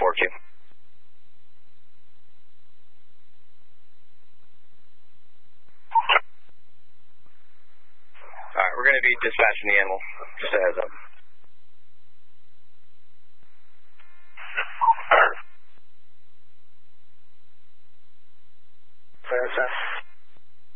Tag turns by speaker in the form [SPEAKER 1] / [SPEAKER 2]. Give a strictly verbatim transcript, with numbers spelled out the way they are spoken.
[SPEAKER 1] four Q. Alright, we're going to be dispatching the animal. Just a heads up.